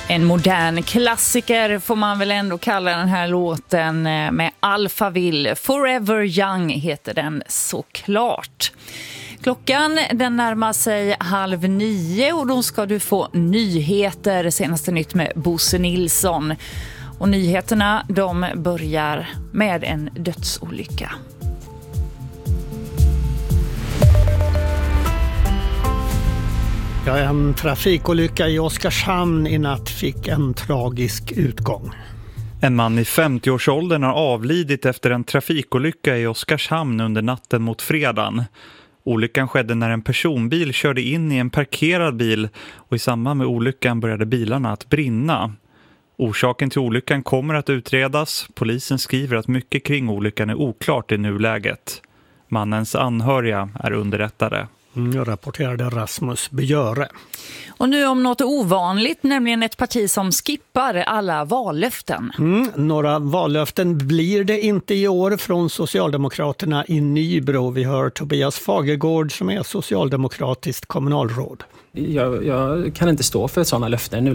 En modern klassiker får man väl ändå kalla den här låten med Alphaville. Forever Young heter den såklart. Klockan den närmar sig 8:30 och då ska du få nyheter, senaste nytt med Bosse Nilsson. Och nyheterna de börjar med en dödsolycka. Ja, en trafikolycka i Oskarshamn i natt fick en tragisk utgång. En man i 50-årsåldern har avlidit efter en trafikolycka i Oskarshamn under natten mot fredagen. Olyckan skedde när en personbil körde in i en parkerad bil och i samband med olyckan började bilarna att brinna. Orsaken till olyckan kommer att utredas. Polisen skriver att mycket kring olyckan är oklart i nuläget. Mannens anhöriga är underrättade. Rapporterade Rasmus Björe. Och nu om något ovanligt, nämligen ett parti som skippar alla vallöften. Några vallöften blir det inte i år från Socialdemokraterna i Nybro. Vi hör Tobias Fagergård som är socialdemokratiskt kommunalråd. Jag kan inte stå för sådana löften nu.